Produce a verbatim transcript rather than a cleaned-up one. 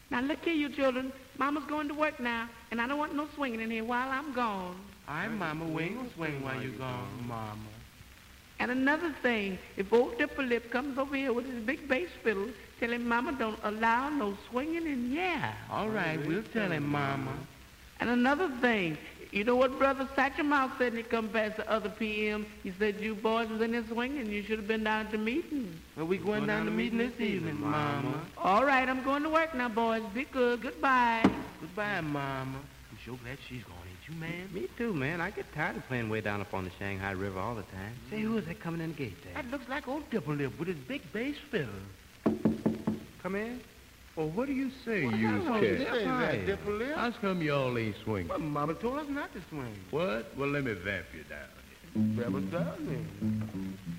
Now look here, you children. Mama's going to work now, and I don't want no swinging in here while I'm gone. All right, Mama, we ain't gonna swing while you're gone, Mama. And another thing, if old Dipper Lip comes over here with his big bass fiddle, tell him Mama don't allow no swinging in here. All right, we'll tell him, Mama. And another thing, you know what Brother Satchel said when he come past the other P M? He said you boys was in there swinging. You should have been down at the meeting. Well, we going down to meeting this evening, Mama. All right, I'm going to work now, boys. Be good. Goodbye. Goodbye, Mama. I'm sure glad she's gone, ain't you, man? Me too, man. I get tired of playing way down up on the Shanghai River all the time. Say, who is that coming in the gate there? That looks like old Dipper Lip with his big bass fiddle. Come in. Well, what do you say, Well, you hello, kids? Dipper, that Dipper Lip. How come y'all ain't swinging? Well, Mama told us not to swing. What? Well, let me vamp you down. Never done it.